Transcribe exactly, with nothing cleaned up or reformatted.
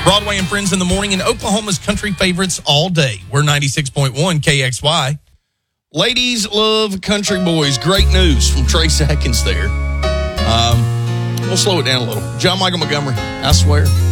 Broadway and Friends in the morning, and Oklahoma's country favorites all day. We're ninety-six point one K X Y. Ladies love country boys. Great news from Trace Atkins there. Um, we'll slow it down a little. John Michael Montgomery, I swear.